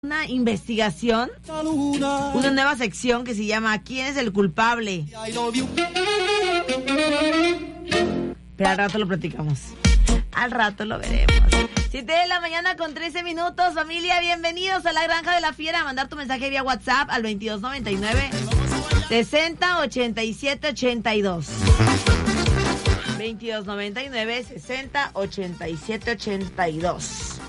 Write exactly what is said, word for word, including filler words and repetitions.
Una investigación, una nueva sección que se llama ¿Quién es el culpable? Pero al rato lo platicamos. Al rato lo veremos. siete de la mañana con trece minutos, familia, bienvenidos a la Granja de la Fiera. Mandar tu mensaje vía WhatsApp al veintidós noventa y nueve, sesenta, ochenta y siete, ochenta y dos. veintidós noventa y nueve, sesenta, ochenta y siete, ochenta y dos.